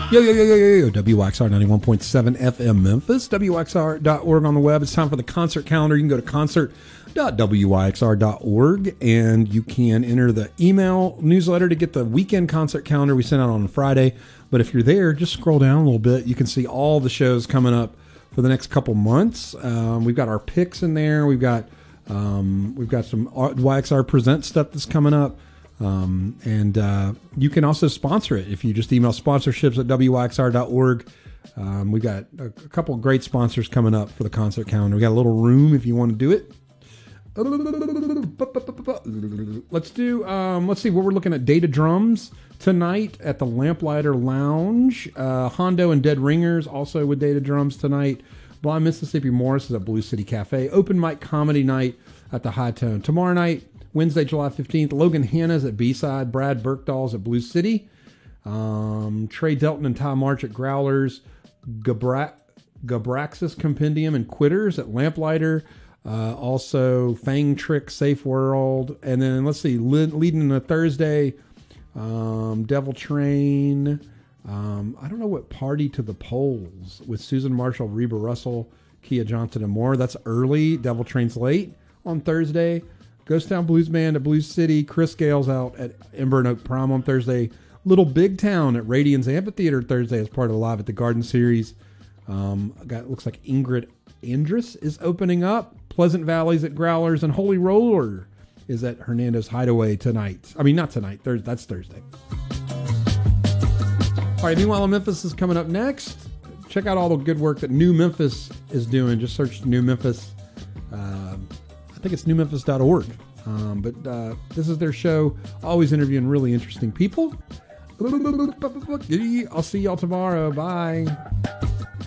Yo, WXR 91.7 FM Memphis, WXR.org on the web. It's time for the concert calendar. You can go to concert.wyxr.org and you can enter the email newsletter to get the weekend concert calendar we sent out on Friday. But if you're there, just scroll down a little bit. You can see all the shows coming up for the next couple months. We've got our picks in there. We've got some YXR Present stuff that's coming up. And you can also sponsor it if you just email sponsorships at wyxr.org. We've got a couple of great sponsors coming up for the concert calendar. We got a little room if you want to do it. Let's see what we're looking at. Data Drums tonight at the Lamplighter Lounge. Hondo and Dead Ringers also with Data Drums tonight. Blind Mississippi Morris is at Blue City Cafe. Open mic comedy night at the High Tone. Tomorrow night, Wednesday, July 15th, Logan Hanna's at B-Side, Brad Burkdahl's at Blue City, Trey Delton and Ty March at Growlers, Gabraxis Compendium and Quitters at Lamplighter, also Fang Trick, Safe World, and then let's see, leading in the Thursday, Devil Train, I don't know what, Party to the Polls with Susan Marshall, Reba Russell, Kia Johnson, and more. That's early. Devil Train's late on Thursday. Ghost Town Blues Band at Blues City. Chris Gale's out at Ember and Oak Prom on Thursday. Little Big Town at Radiance Amphitheater Thursday as part of the Live at the Garden series. Looks like Ingrid Andrus is opening up. Pleasant Valleys at Growlers, and Holy Roller is at Hernando's Hideaway tonight. I mean, not tonight. That's Thursday. All right, Meanwhile in Memphis is coming up next. Check out all the good work that New Memphis is doing. Just search New Memphis. I think it's newmemphis.org. But this is their show, always interviewing really interesting people. I'll see y'all tomorrow. Bye.